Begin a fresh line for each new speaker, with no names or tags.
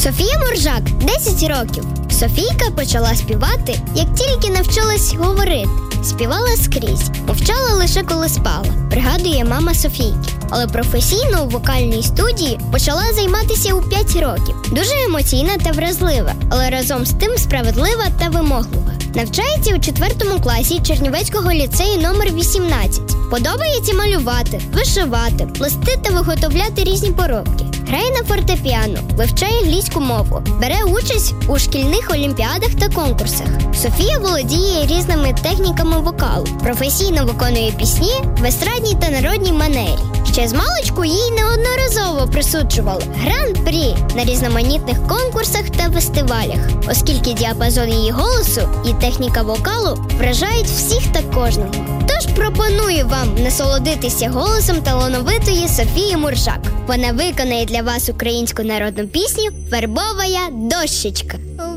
Софія Моржак, 10 років. Софійка почала співати, як тільки навчилась говорити. Співала скрізь, мовчала лише коли спала, пригадує мама Софійки. Але професійно у вокальній студії почала займатися у 5 років. Дуже емоційна та вразлива, але разом з тим справедлива та вимоглива. Навчається у 4 класі Чернівецького ліцею номер 18. Подобається малювати, вишивати, плести та виготовляти різні поробки. Грає на фортепіано, вивчає англійську мову, бере участь у шкільних олімпіадах та конкурсах. Софія володіє різними техніками вокалу, професійно виконує пісні в естрадній та народній манері. Ще з маличку їй неодноразово присуджували гран-прі на різноманітних конкурсах та фестивалях, оскільки діапазон її голосу і техніка вокалу вражають всіх та кожного. Тож пропоную вам насолодитися голосом талановитої Софії Моржак. Вона виконає для вас українську народну пісню «Вербовая дощечка».